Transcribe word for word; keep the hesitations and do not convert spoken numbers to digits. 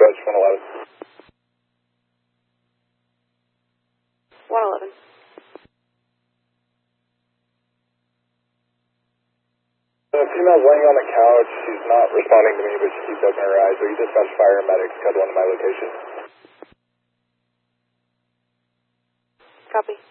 dispatch one eleven. one eleven. The female's laying on the couch. She's not responding to me, but she keeps opening her eyes. So you dispatch fire and medics, code one to my location. Copy.